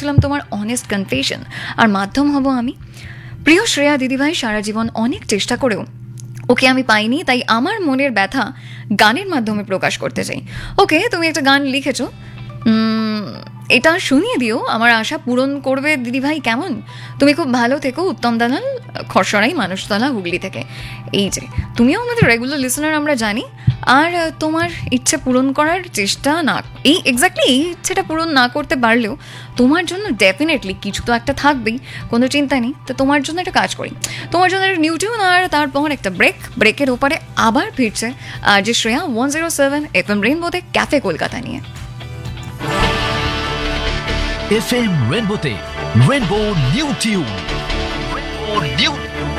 শুনেছিলাম তোমার honest confession, আর মাধ্যম হব আমি। প্রিয় শ্রেয়া দিদিভাই, সারা জীবন অনেক চেষ্টা করেও ওকে আমি পাইনি, তাই আমার মনের ব্যথা গানের মাধ্যমে প্রকাশ করতে চাই। ওকে, তুমি একটা গান লিখেছো, এটা শুনিয়ে দিও, আমার আশা পূরণ করবে দিদিভাই, কেমন? তুমি খুব ভালো থেকো। উত্তম দালাল, খরসরাই, মানুষতলা, হুগলি থেকে। এই যে, তুমিও আমাদের রেগুলার লিসনার আমরা জানি। আর তোমার ইচ্ছে পূরণ করার চেষ্টা না, এই ইচ্ছেটা পূরণ না করতে পারলেও তোমার জন্য ডেফিনেটলি কিছু তো একটা থাকবেই, কোনো চিন্তা নেই। তো তোমার জন্য একটা কাজ করি, তোমার জন্য একটা নিউ টিউন, আর তারপর একটা ব্রেকের ওপারে আবার ফিরছে যে শ্রেয়া 107 FM রেইনবোতে ক্যাফে কলকাতা নিয়ে। FM রেইনবোতে rainbow new tune.